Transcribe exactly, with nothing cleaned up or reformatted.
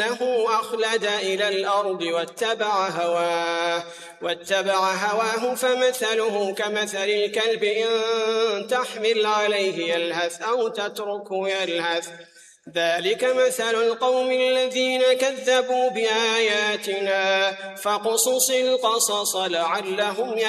إنه أخلد إلى الأرض واتبع هواه واتبع هواه فمثله كمثل الكلب إن تحمل عليه يلهث أو تتركه يلهث ذلك مثل القوم الذين كذبوا بآياتنا فاقصص القصص لعلهم يتقون